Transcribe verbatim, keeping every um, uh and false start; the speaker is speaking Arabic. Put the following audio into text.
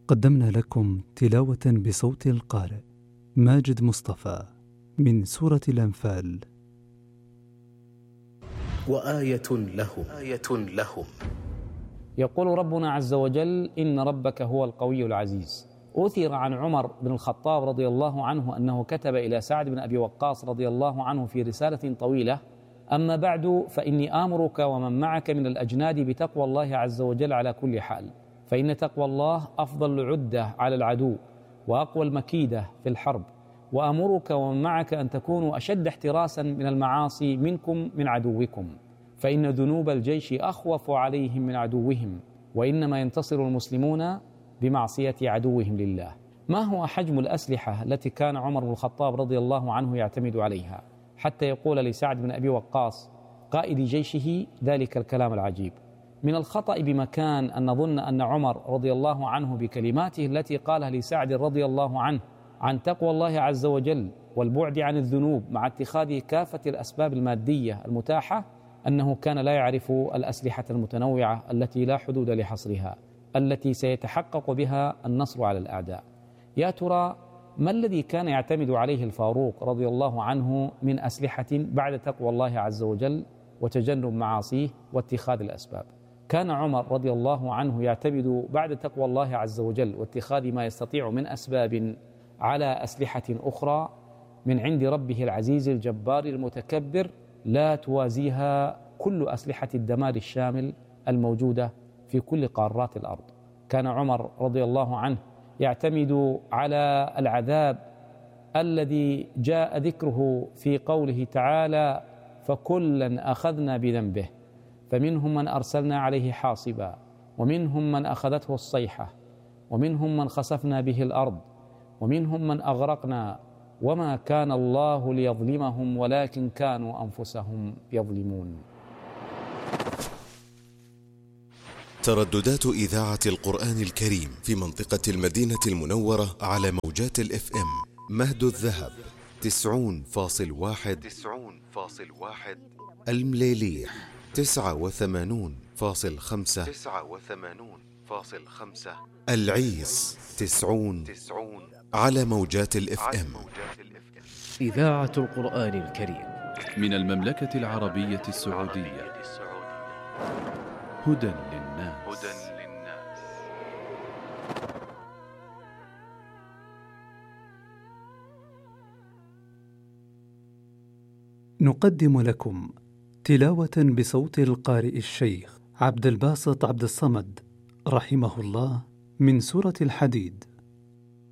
قدمنا لكم تلاوة بصوت القارئ ماجد مصطفى من سورة الأنفال. وآية لهم آية لهم يقول ربنا عز وجل: إن ربك هو القوي العزيز. أثر عن عمر بن الخطاب رضي الله عنه أنه كتب إلى سعد بن أبي وقاص رضي الله عنه في رسالة طويلة: أما بعد، فإني آمرك ومن معك من الأجناد بتقوى الله عز وجل على كل حال، فإن تقوى الله أفضل العدة على العدو وأقوى المكيدة في الحرب، وأمرك ومن معك أن تكونوا أشد احتراسا من المعاصي منكم من عدوكم، فإن ذنوب الجيش أخوف عليهم من عدوهم، وإنما ينتصر المسلمون بمعصية عدوهم لله. ما هو حجم الأسلحة التي كان عمر بن الخطاب رضي الله عنه يعتمد عليها حتى يقول لسعد بن أبي وقاص قائد جيشه ذلك الكلام العجيب؟ من الخطأ بمكان أن نظن أن عمر رضي الله عنه بكلماته التي قالها لسعد رضي الله عنه عن تقوى الله عز وجل والبعد عن الذنوب مع اتخاذ كافة الأسباب المادية المتاحة، أنه كان لا يعرف الأسلحة المتنوعة التي لا حدود لحصرها، التي سيتحقق بها النصر على الأعداء. يا ترى ما الذي كان يعتمد عليه الفاروق رضي الله عنه من أسلحة بعد تقوى الله عز وجل وتجنب معاصيه واتخاذ الأسباب؟ كان عمر رضي الله عنه يعتمد بعد تقوى الله عز وجل واتخاذ ما يستطيع من أسباب على أسلحة أخرى من عند ربه العزيز الجبار المتكبر لا توازيها كل أسلحة الدمار الشامل الموجودة في كل قارات الأرض. كان عمر رضي الله عنه يعتمد على العذاب الذي جاء ذكره في قوله تعالى: فكلا أخذنا بذنبه، فمنهم من أرسلنا عليه حاصبا، ومنهم من أخذته الصيحة، ومنهم من خسفنا به الأرض، ومنهم من أغرقنا، وما كان الله ليظلمهم ولكن كانوا أنفسهم يظلمون. ترددات إذاعة القرآن الكريم في منطقة المدينة المنورة على موجات الإف إم: مهد الذهب تسعون فاصل واحد تسعون فاصل واحد، المليليح تسعة وثمانون فاصل خمسة تسعة وثمانون فاصل خمسة، العيس تسعون تسعون على موجات الإف إم. إذاعة القرآن الكريم من المملكة العربية السعودية. هدى للناس. هدى للناس. نقدم لكم تلاوة بصوت القارئ الشيخ عبد الباسط عبد الصمد رحمه الله من سورة الحديد.